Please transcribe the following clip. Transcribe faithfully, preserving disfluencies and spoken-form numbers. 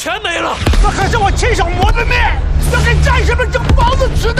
全没了。 那可是我亲手磨的面，要给战士们蒸包子吃